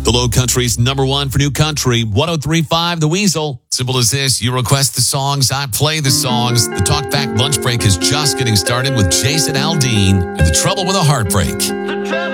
The Low Country's number one for new country, 103.5 The Weasel. Simple as this, you request the songs, I play the songs. The Talkback Lunch Break is just getting started with Jason Aldean and The Trouble with a Heartbreak.